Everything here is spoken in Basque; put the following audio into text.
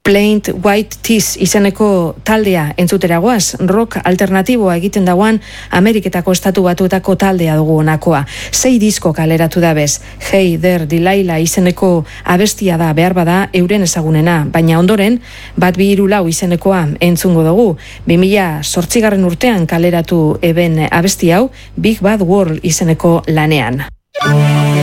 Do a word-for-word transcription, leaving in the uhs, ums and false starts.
Plain White Tees izeneko taldea entzuteragoaz, rock alternatiboa egiten dagoan Ameriketako estatu batuetako taldea dugu honakoa. Sei disko kaleratu da bez. Hey There Delilah izeneko abestia da behar bada euren ezagunena, baina ondoren bat bi hiru lau izenekoa entzungo dugu. bi mila zortzigarren urtean kaleratu eben abesti hau Big Bad World izeneko lanean.